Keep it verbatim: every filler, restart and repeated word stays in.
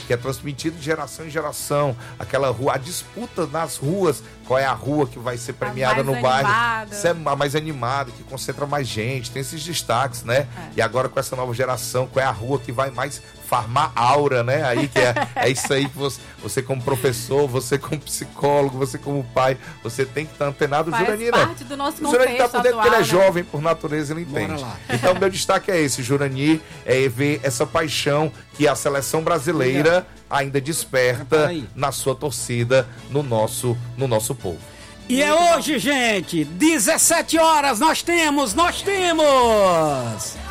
que é transmitido de geração em geração. Aquela rua, a disputa nas ruas, qual é a rua que vai ser premiada no bairro. Isso é a mais animada, que concentra mais gente, tem esses destaques, né? É. E agora com essa nova geração, qual é a rua que vai mais farmar aura, né? Aí que é, é isso aí que você, você como professor, você como psicólogo, você como pai, você tem que estar antenado. Faz Juranir, parte do nosso o Juranir tá por dentro, porque ele é né? jovem, por natureza ele entende. Então meu destaque é esse, Juranir, é ver essa paixão que a seleção brasileira ainda desperta na sua torcida, no nosso, no nosso povo. E é hoje, gente, dezessete horas, nós temos, nós temos...